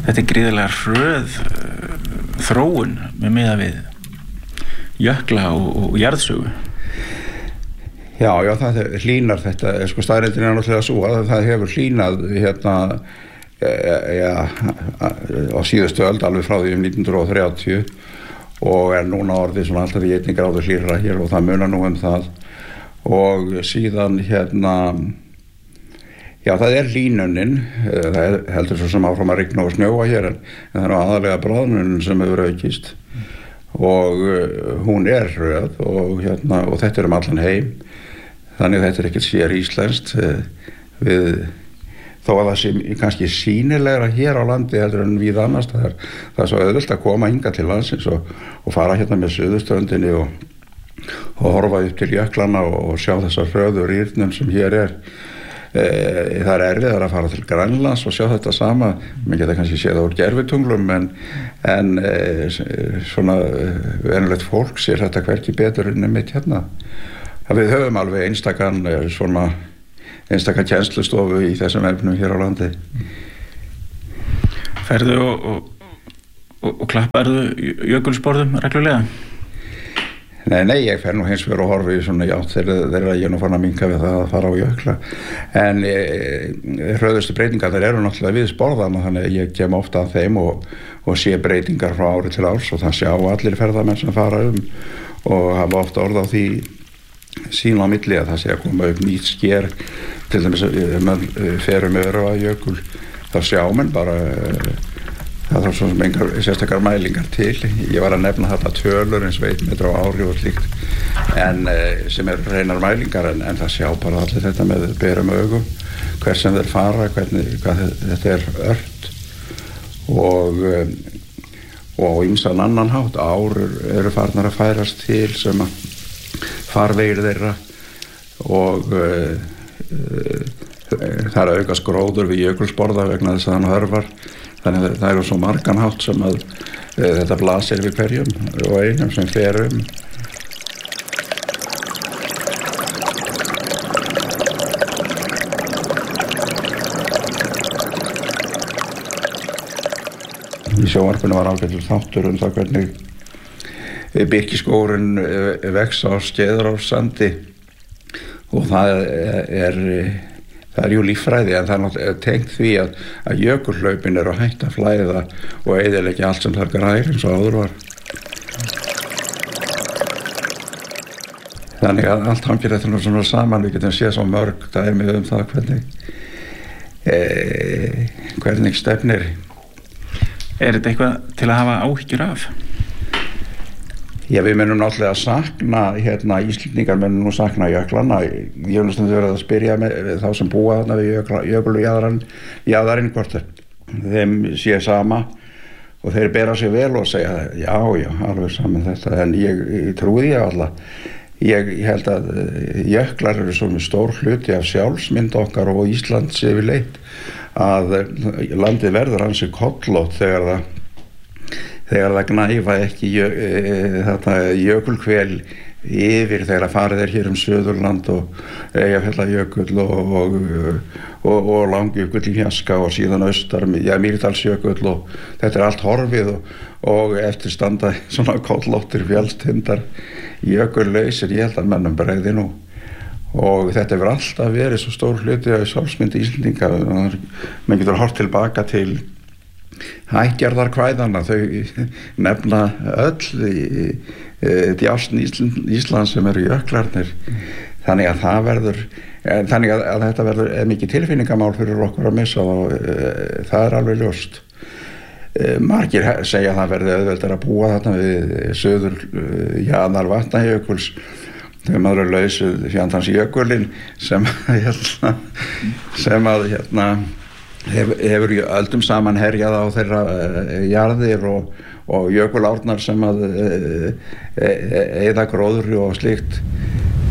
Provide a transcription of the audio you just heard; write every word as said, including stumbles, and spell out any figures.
Þetta er gríðarlega hröð þróun með miða við jökla og, og jarðsögu. Já, já, það hlýnar þetta, sko staðreyndin er náttúrulega svo að það hefur hlýnað hérna ja, á síðustu öld alveg frá því um nítján hundruð þrjátíu og er núna orðið svona alltaf í einni gráðu hlýrra hér og það munar nú um það og síðan hérna já, það er hlýnunin, það er heldur svo sem áfram að rigna og snjóa hér en það er aðalega bráðnunin sem hefur aukist og hún er hröð og, hérna, og þetta er um allan heim þannig að þetta er ekkert sér íslenskt við, þó að það sé kannski sýnilegra hér á landi heldur en við annars það er, það er svo auðvelt að koma hingað til landsins og, og fara hérna með suðurströndinni og, og horfa upp til jöklana og, og sjá þessar hröðu rýrnum sem hér er það er erfiðar að fara til Grænlands og sjá þetta sama menn geta kannski séð það úr gervitunglum en, en svona venjulegt fólk sér þetta hvergi betur en einmitt hérna við höfum alveg einstakann svona einstaka kennslustofu í þessum efnum hér á landi. Ferðu og, og, og, og klapparðu jökulsporðum reglulega? Nei, nei, ég fer nú hins vegar og horfi í svona, já, þegar ég nú fann að minka við það að fara á jökla. En e, hröðustu breytingar þær eru náttúrulega við sporðana, þannig að ég kem ofta að þeim og, og sé breytingar frá ári til árs og það sjá allir ferðamenn sem fara um og hafa ofta orð á því sín á milli að það sé að koma upp nýtt sker, til dæmis ef maður fer um Öræfajökul, þá sjá menn bara það þarf svona engar sérstakar mælingar til. Ég var að nefna þetta tölur eins og einn metra á ári og slíkt en sem er reynar mælingar en, en það sjá bara allir þetta með berum augum hver sem þeir fara, hvernig, hvað þetta er ört og og ýmsan annan hátt ár eru farnar að færast til sem að farvegir þeirra og uh, uh, það er að aukast gróður við jökulsporða vegna þess að hann hörfar. Þannig að það eru svo margan hátt sem að e, þetta blasir við hverjum og einum sem fer um. Í sjónvarpinu var ágættur þáttur um það hvernig birkiskógurinn vex á Skeiðarársandi og það er Það er jú líffræði en það er tengt því að, að jökulhlaupin eru að hætta að flæða og eyðileggja allt sem þar grær eins og áður var. Þannig að allt hangir þetta nú svona saman, við getum séð svo mörg dæmi um það hvernig, e, hvernig stefnir. Er þetta eitthvað til að hafa áhyggjur af? Já, við munum náttúrulega sakna, hérna, Íslendingar munum nú sakna jöklana. Ég hef náttúrulega verið að spyrja með þá sem búa þarna við jökuljaðarinn, jaðarinn hvort þeim sé sama og þeir bera sig vel og segja, já, já, alveg saman þetta, en ég, ég trúi því alltaf. Ég held að jöklar eru svona stór hluti af sjálfsmynd okkar og Íslands yfirleitt að landið verður ansi kollótt þegar það þegar það gnæfa ekki jö, e, þetta jökulhvel yfir þegar að farið er hér um Suðurland og Eyjafjallajökull og, og, og, og Langjökull í Fjarska og síðan austar, ja, Mýrdalsjökull og þetta er allt horfið og, og eftir standa svona kollóttir fjallstindar jökullausir, ég held að mennum bregði nú og þetta hefur alltaf verið svo stór hluti af sjálfsmyndi Íslendinga. Menn getur horft tilbaka til hækjarðarkvæðana, þau nefna öll í, í djásn Íslands sem eru jöklarnir. Þannig að það verður, þannig að, að þetta verður mikið tilfinningamál fyrir okkur að missa og það er alveg ljóst. Margir segja að það verði auðveldar að búa þarna við söður jaðar Vatnajökuls þegar maður er lausuð fjandans jökulinn sem, hérna, sem að hérna Hef, hefur öldum saman herjað á þeirra uh, jarðir og, og jökulárnar sem að uh, uh, eyða gróðri og slíkt